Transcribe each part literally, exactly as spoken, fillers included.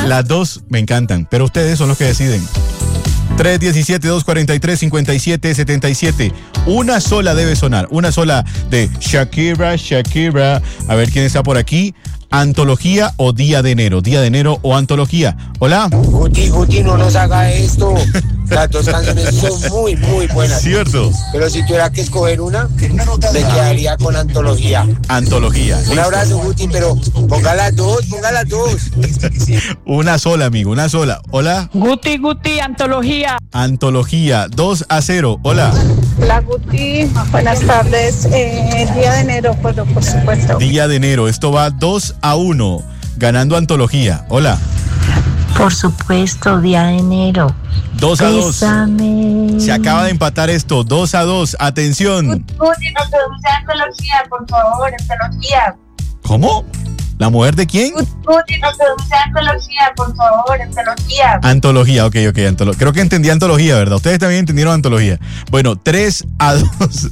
Las dos me encantan, pero ustedes son los que deciden. tres uno siete, dos cuatro tres, cinco siete siete siete. Una sola debe sonar. Una sola de Shakira, Shakira. A ver quién está por aquí. Antología o Día de Enero. Día de Enero o Antología. Hola. Guti, Guti, no nos haga esto. Las dos canciones son muy, muy buenas. Cierto. Pero si tuviera que escoger una, me quedaría con Antología. Antología. Un abrazo, Guti, pero ponga las dos, ponga las dos. Una sola, amigo, una sola. Hola. Guti, Guti, Antología. Antología. dos a cero. Hola. Hola, Guti. Buenas tardes. Eh, día de enero, pues, por supuesto. Día de Enero. Esto va dos a uno. Ganando Antología. Hola. Por supuesto, Día de Enero. dos a dos. Bésame. Se acaba de empatar esto. dos a dos. Atención. Guti, no produce Antología, por favor, Antología. ¿Cómo? ¿La mujer de quién? Guti, no produce Antología, por favor, Antología. Antología, ok, ok. Antolo- Creo que entendí Antología, ¿verdad? Ustedes también entendieron Antología. Bueno, tres a dos.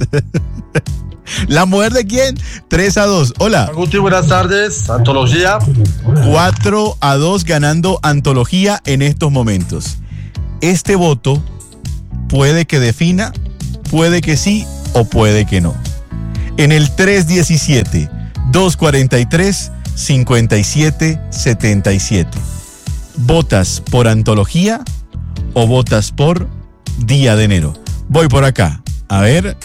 ¿La mujer de quién? tres a dos. Hola. Guti, buenas tardes. Antología. cuatro a dos ganando Antología en estos momentos. Este voto puede que defina, puede que sí o puede que no. En el tres uno siete, dos cuatro tres, cinco siete siete siete. ¿Votas por Antología o votas por Día de Enero? Voy por acá. A ver.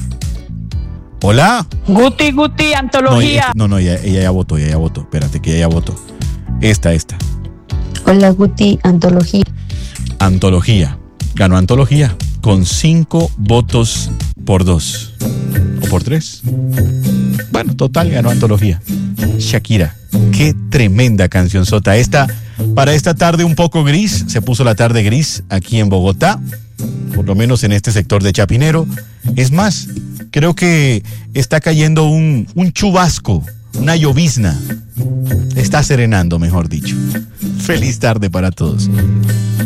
Hola. Guti, Guti, No, Antología. ella- no, no, ella, ella ya votó, ella ya votó. Espérate, que ella ya votó. Esta, esta. Hola, Guti, Antología. Antología. Ganó Antología con cinco votos por dos. ¿O por tres? Bueno, total, ganó Antología. Shakira. Qué tremenda cancionzota. Esta, para esta tarde un poco gris, se puso la tarde gris aquí en Bogotá, por lo menos en este sector de Chapinero. Es más, creo que está cayendo un, un chubasco, una llovizna. Está serenando, mejor dicho. Feliz tarde para todos.